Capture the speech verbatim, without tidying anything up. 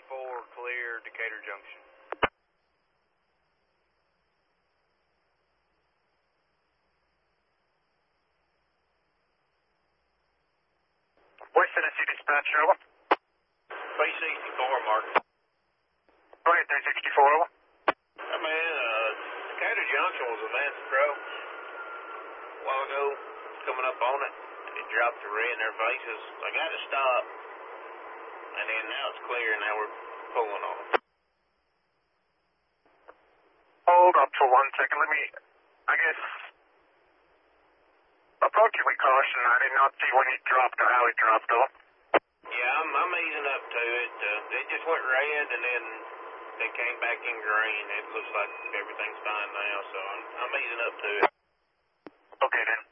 four, clear Decatur Junction. West Tennessee Dispatch, over. three sixty-four, Mark. Go ahead, three sixty-four, over. Hey, man, uh, Decatur Junction was a Vance Pro a while ago, coming up on it. It dropped the red in their faces. I got to stop. And then now it's clear, and now we're pulling on them. Hold up for one second. Let me, I guess, approaching with caution. I did not see when he dropped or how he dropped off. Yeah, I'm, I'm easing up to it. Uh, it just went red, and then they came back in green. It looks like everything's fine now, so I'm, I'm easing up to it. Okay, then.